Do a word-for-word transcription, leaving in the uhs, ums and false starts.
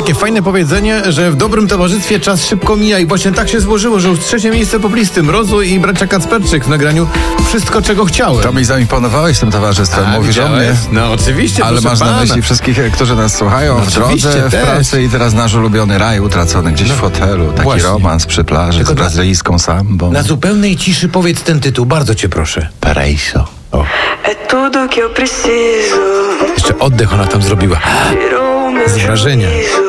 takie fajne powiedzenie, że w dobrym towarzystwie czas szybko mija i właśnie tak się złożyło, że już trzecie miejsce po listy Mrozu i bracia Kacperczyk w nagraniu Wszystko, czego chciałem. To mi zaimponowałeś tym towarzystwem, A, mówisz o mnie. No oczywiście, ale masz pana. na myśli wszystkich, którzy nas słuchają no, w drodze, w też. pracy i teraz nasz ulubiony raj utracony gdzieś no, w hotelu. Taki właśnie. romans przy plaży Tylko z brazylijską sambą. Na zupełnej ciszy powiedz ten tytuł, bardzo cię proszę. Paraíso. O. É tudo que eu preciso. Jeszcze oddech ona tam zrobiła. Tirou meu Z wrażenia. juízo.